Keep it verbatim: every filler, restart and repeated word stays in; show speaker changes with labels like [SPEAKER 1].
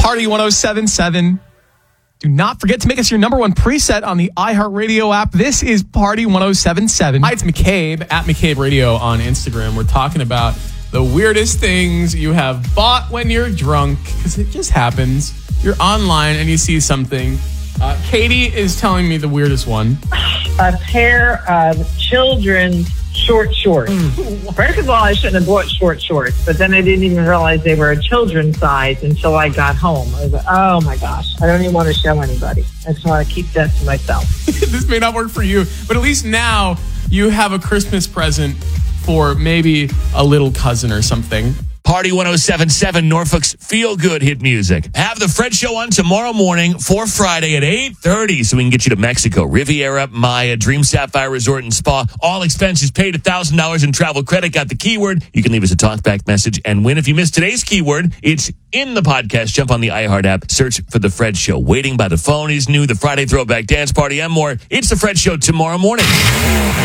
[SPEAKER 1] Party one oh seven point seven. Do not forget to make us your number one preset on the iHeartRadio app. This is Party one oh seven point seven.
[SPEAKER 2] Hi, it's McCabe at McCabe Radio on Instagram. We're talking about the weirdest things you have bought when you're drunk, because it just happens. You're online and you see something. Uh, Katie is telling me the weirdest one.
[SPEAKER 3] A pair of children's short shorts. Mm. First of all, I shouldn't have bought short shorts, but then I didn't even realize they were a children's size until I got home. I was like, oh my gosh, I don't even want to show anybody. I just want to keep that to myself.
[SPEAKER 2] This may not work for you, but at least now you have a Christmas present for maybe a little cousin or something.
[SPEAKER 4] Party one oh seven point seven, Norfolk's feel-good hit music. Have the Fred Show on tomorrow morning for Friday at eight thirty so we can get you to Mexico. Riviera, Maya, Dream Sapphire Resort and Spa. All expenses paid one thousand dollars in travel credit. Got the keyword. You can leave us a talkback message and win. If you missed today's keyword, it's in the podcast. Jump on the iHeart app. Search for The Fred Show. Waiting by the Phone is new. The Friday Throwback Dance Party and more. It's The Fred Show tomorrow morning.